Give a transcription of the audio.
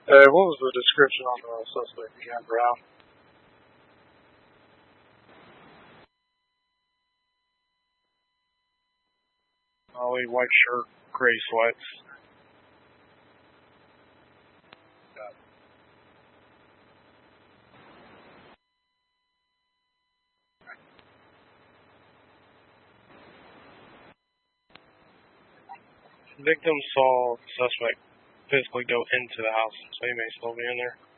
What was the description on the suspect again, Brown? Ollie, white shirt, gray sweats. Victim saw the suspect physically go into the house, so he may still be in there.